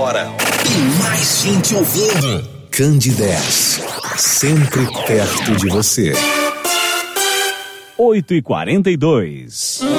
hora. Tem mais gente ouvindo. Candidez, sempre perto de você. 8h42.